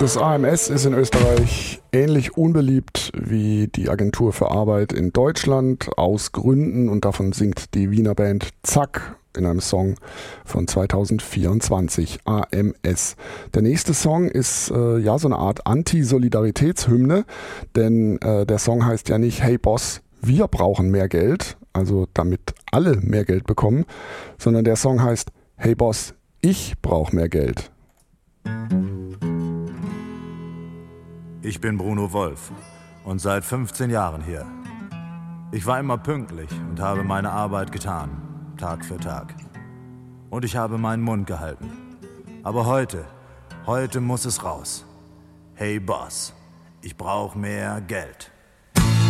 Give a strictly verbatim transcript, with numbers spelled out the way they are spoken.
Das A M S ist in Österreich ähnlich unbeliebt wie die Agentur für Arbeit in Deutschland, aus Gründen, und davon singt die Wiener Band Zack in einem Song von zweitausendvierundzwanzig, A M S. Der nächste Song ist äh, ja so eine Art Anti-Solidaritätshymne, denn äh, der Song heißt ja nicht Hey Boss, wir brauchen mehr Geld, also damit alle mehr Geld bekommen, sondern der Song heißt Hey Boss, ich brauche mehr Geld. Ich bin Bruno Wolf und seit fünfzehn Jahren hier. Ich war immer pünktlich und habe meine Arbeit getan, Tag für Tag. Und ich habe meinen Mund gehalten. Aber heute, heute muss es raus. Hey Boss, ich brauche mehr Geld.